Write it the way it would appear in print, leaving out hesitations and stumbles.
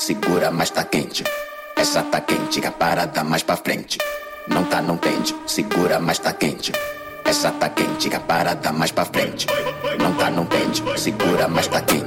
segura, mas tá quente. Essa tá quente, que a parada mais pra frente. Não tá, não pende, segura, mas tá quente. Essa tá quente, que a parada mais pra frente. Não tá, não pende, segura, mas tá quente.